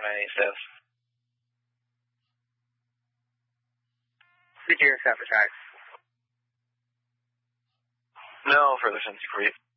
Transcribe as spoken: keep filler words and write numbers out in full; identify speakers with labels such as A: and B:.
A: any status.
B: Did you accept the track?
A: No further sense for you.